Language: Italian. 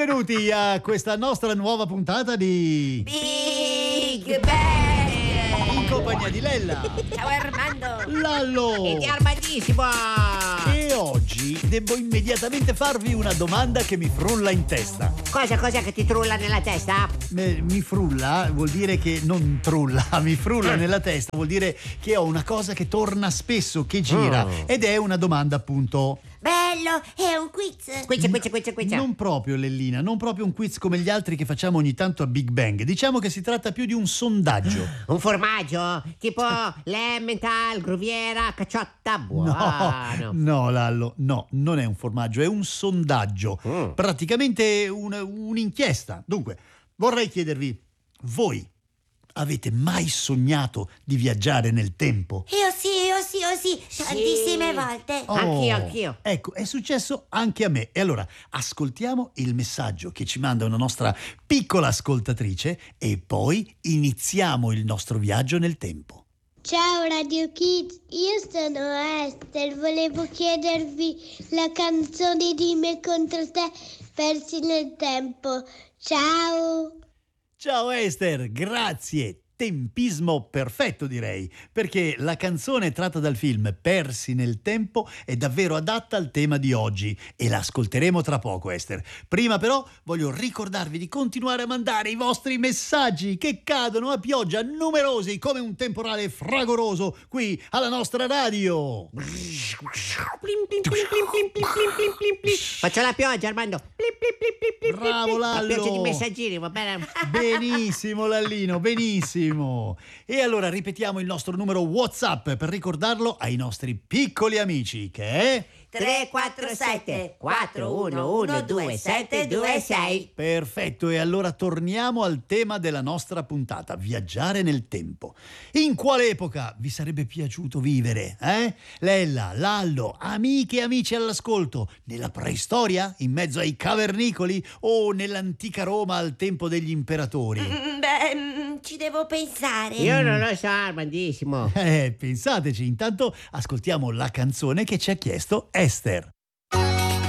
benvenuti a questa nostra nuova puntata di Big Bang! In compagnia di Lella, Ciao Armando! Lallo E di Armandissimo! e oggi devo immediatamente farvi una domanda che mi frulla in testa. Cosa che ti trulla nella testa? Mi frulla vuol dire che non trulla, mi frulla nella testa vuol dire che ho una cosa che torna spesso, che gira, ed è una domanda appunto. Bello, è un quiz. Quiz. Non proprio, Lellina, non proprio un quiz come gli altri che facciamo ogni tanto a Big Bang. Diciamo che si tratta più di un sondaggio. Un formaggio? Tipo l'Emmental, Gruviera, Cacciotta, buono! No, Lallo, no, non è un formaggio, è un sondaggio. Praticamente un'inchiesta. Dunque, vorrei chiedervi, voi avete mai sognato di viaggiare nel tempo? Io sì, tantissime volte. Anch'io. Ecco, è successo anche a me. E allora, ascoltiamo il messaggio che ci manda una nostra piccola ascoltatrice e poi iniziamo il nostro viaggio nel tempo. Ciao Radio Kids, io sono Esther, volevo chiedervi la canzone di Me contro te, Persi nel tempo. Ciao! Ciao Esther, grazie! Tempismo perfetto, direi, perché la canzone tratta dal film Persi nel tempo è davvero adatta al tema di oggi e la ascolteremo tra poco, Esther. Prima però voglio ricordarvi di continuare a mandare i vostri messaggi che cadono a pioggia, numerosi come un temporale fragoroso qui alla nostra radio. Faccio la pioggia, Armando. Bravo, La Lallo. pioggia di messaggini, va bene? Benissimo, Lallino, benissimo. E allora ripetiamo il nostro numero WhatsApp per ricordarlo ai nostri piccoli amici, che è 347 411 2726. perfetto. E allora torniamo al tema della nostra puntata, viaggiare nel tempo. In quale epoca vi sarebbe piaciuto vivere? Lella, Lallo, amiche e amici all'ascolto, nella preistoria, in mezzo ai cavernicoli o nell'antica Roma al tempo degli imperatori? Ci devo pensare. Io non lo so, Armandissimo. Pensateci, intanto ascoltiamo la canzone che ci ha chiesto Esther.